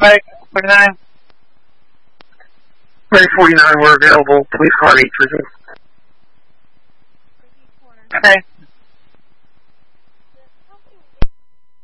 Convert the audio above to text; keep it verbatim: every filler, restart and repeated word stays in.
Right, forty-nine. Right, forty-nine, we're available. Police car eight three two. Okay.